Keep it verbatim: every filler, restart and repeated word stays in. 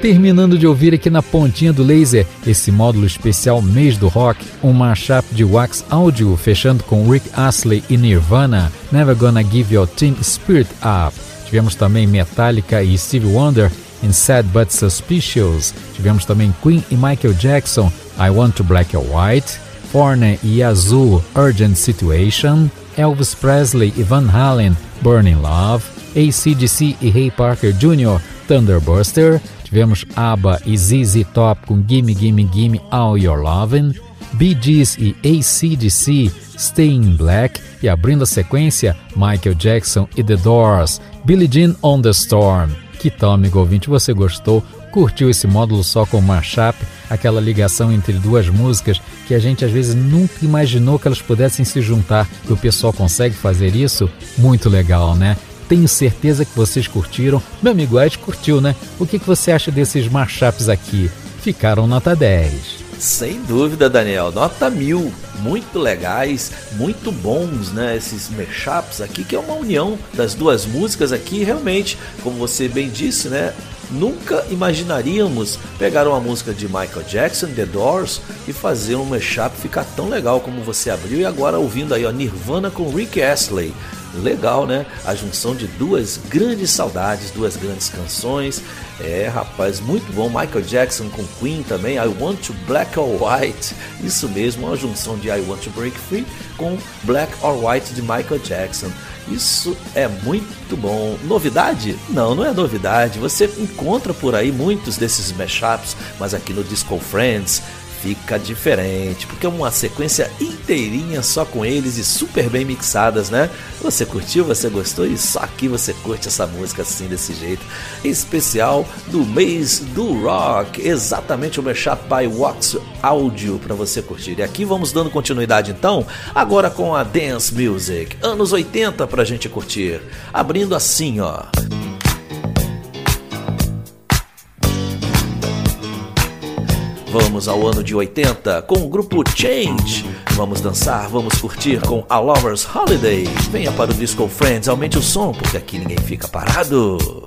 Terminando de ouvir aqui na pontinha do laser esse módulo especial Mês do Rock, um mashup de Wax Audio, fechando com Rick Astley e Nirvana, Never Gonna Give Your Teen Spirit Up. Tivemos também Metallica e Stevie Wonder in Sad But Suspicious. Tivemos também Queen e Michael Jackson, I Want to Black or White, Foreigner e Yazoo, Urgent Situation, Elvis Presley e Van Halen, Burning Love, A C D C e Ray Parker Júnior, Thunderbuster. Tivemos ABBA e Z Z Top com Gimme Gimme Gimme All Your Lovin', Bee Gees e A C D C, Stay in Black, e abrindo a sequência, Michael Jackson e The Doors, Billie Jean on the Storm. Que tal, amigo ouvinte, você gostou? Curtiu esse módulo só com mashup, aquela ligação entre duas músicas que a gente às vezes nunca imaginou que elas pudessem se juntar, e o pessoal consegue fazer isso? Muito legal, né? Tenho certeza que vocês curtiram. Meu amigo Ed curtiu, né? O que, que você acha desses mashups aqui? Ficaram nota dez. Sem dúvida, Daniel, nota mil. Muito legais, muito bons, né? Esses mashups aqui, que é uma união das duas músicas aqui, realmente, como você bem disse, né? Nunca imaginaríamos pegar uma música de Michael Jackson, The Doors, e fazer um mashup ficar tão legal como você abriu, e agora ouvindo aí, ó, Nirvana com Rick Astley. Legal, né? A junção de duas grandes saudades, duas grandes canções. É, rapaz, muito bom. Michael Jackson com Queen também, I Want to Black or White. Isso mesmo, uma junção de I Want to Break Free com Black or White de Michael Jackson. Isso é muito bom. Novidade? Não, não é novidade. Você encontra por aí muitos desses mashups, mas aqui no Disco Friends fica diferente, porque é uma sequência inteirinha só com eles e super bem mixadas, né? Você curtiu? Você gostou? E só aqui você curte essa música assim, desse jeito. Especial do mês do rock, exatamente o mashup by Wax Audio para você curtir. E aqui vamos dando continuidade então, agora com a Dance Music, anos oitenta pra gente curtir. Abrindo assim, ó. Vamos ao ano de oitenta com o grupo Change. Vamos dançar, vamos curtir com A Lover's Holiday. Venha para o Disco Friends, aumente o som, porque aqui ninguém fica parado.